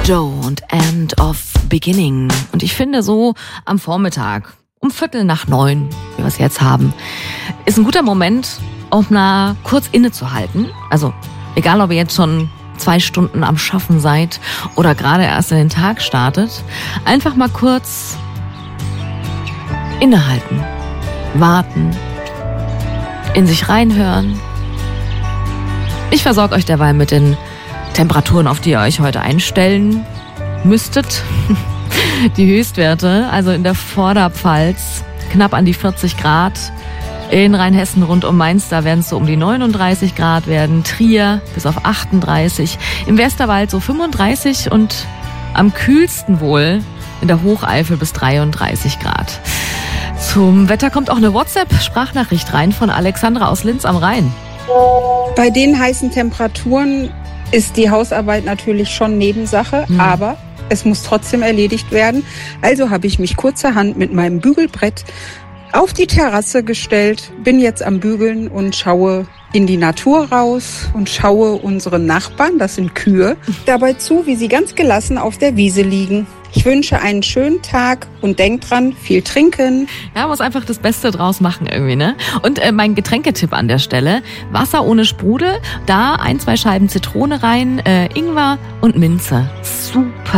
Joe und End of Beginning. Und ich finde so am Vormittag, um 8:45, wie wir es jetzt haben, ist ein guter Moment, um mal kurz innezuhalten. Also egal, ob ihr jetzt schon 2 Stunden am Schaffen seid oder gerade erst in den Tag startet, einfach mal kurz innehalten, warten, in sich reinhören. Ich versorge euch derweil mit den Temperaturen, auf die ihr euch heute einstellen müsstet. Die Höchstwerte, also in der Vorderpfalz, knapp an die 40 Grad. In Rheinhessen rund um Mainz, da werden es so um die 39 Grad werden. Trier bis auf 38. Im Westerwald so 35 und am kühlsten wohl in der Hocheifel bis 33 Grad. Zum Wetter kommt auch eine WhatsApp-Sprachnachricht rein von Alexandra aus Linz am Rhein. Bei den heißen Temperaturen ist die Hausarbeit natürlich schon Nebensache, aber es muss trotzdem erledigt werden. Also habe ich mich kurzerhand mit meinem Bügelbrett auf die Terrasse gestellt, bin jetzt am Bügeln und schaue in die Natur raus und schaue unseren Nachbarn, das sind Kühe, dabei zu, wie sie ganz gelassen auf der Wiese liegen. Ich wünsche einen schönen Tag und denkt dran, viel trinken. Ja, muss einfach das Beste draus machen irgendwie, ne? Und mein Getränketipp an der Stelle, Wasser ohne Sprudel, da 1-2 Scheiben Zitrone rein, Ingwer und Minze. Super.